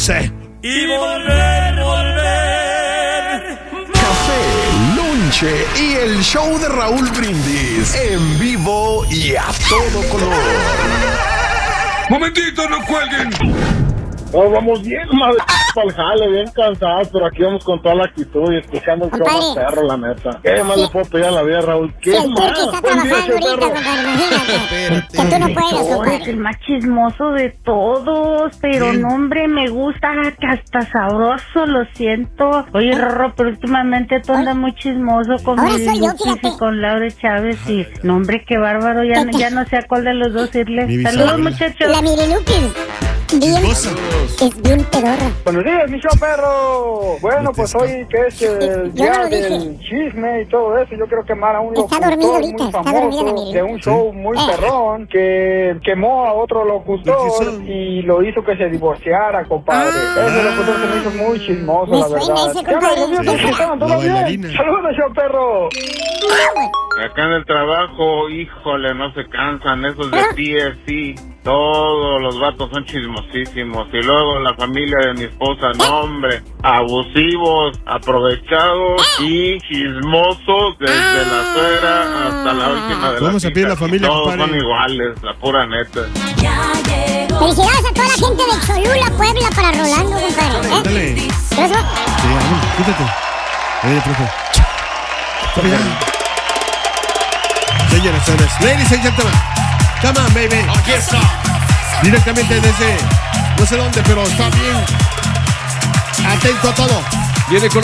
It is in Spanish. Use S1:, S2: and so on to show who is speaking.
S1: reírse.
S2: Y volver.
S1: Café, lonche y el show de Raúl Brindis en vivo y a todo color.
S3: ¡Momentito, no cuelguen!
S4: No, vamos bien, madre, para el jale, bien cansados, pero aquí vamos con toda la actitud y escuchando el show más perro, la neta. ¿Qué más le puedo pedir a la vida, Raúl? ¿Qué
S5: el
S4: más?
S5: Turqui está trabajando ahorita, compadre, imagínate. Que tú no puedes, compadre.
S6: Es el más chismoso de todos, pero no, hombre, me gusta, que hasta sabroso, lo siento. Oye, Rorro, pero últimamente tú andas muy chismoso con
S5: Ahora
S6: Miri
S5: soy yo,
S6: Lupis
S5: fíjate.
S6: y con Laura Chávez y, no, hombre, qué bárbaro, ya no sé a cuál de los dos irle.
S1: Mi
S6: Saludos,
S1: bisabuela.
S6: muchachos.
S5: La Miri Lupis, bien,
S1: Chismosa.
S5: es bien pedorra.
S4: Buenos días, mi show perro. Bueno, pues hoy que es el
S5: Yo no
S4: día
S5: lo dije.
S4: del chisme y todo eso, yo quiero quemar a un
S5: Está
S4: locutor
S5: dormido ahorita,
S4: muy
S5: está dormida la
S4: famoso
S5: Miri.
S4: de un show muy perrón que quemó a otro locutor y lo hizo que se divorciara, compadre. Ese locutor se me hizo muy chismoso,
S5: Me
S4: la
S5: suena
S4: verdad.
S5: ese,
S4: ¿Qué
S5: compadre.
S4: onda, Dios mío? ¿Cómo están?
S1: La
S4: ¿Todo bien?
S1: bailarina.
S4: Saludos, show perro.
S7: Acá en el trabajo, híjole, no se cansan esos de sí. Todos los vatos son chismosísimos. Y luego la familia de mi esposa, no, hombre, abusivos, aprovechados y chismosos desde la suegra hasta la última de
S1: ¿Cómo
S7: las
S1: se pide la
S7: hijas.
S1: familia,
S7: Todos
S1: compadre?
S7: son iguales, la pura neta.
S5: Felicidades a toda la gente de Cholula, Puebla, para Rolando, compadre.
S1: Dale.
S5: ¿Qué pasó?
S1: Sí, vámonos, quítate. Oye, profe. Está bien. Señoras, señores, ladies and gentlemen, come on, baby.
S3: Aquí está.
S1: Directamente desde no sé dónde, pero está bien atento a todo.
S3: Viene con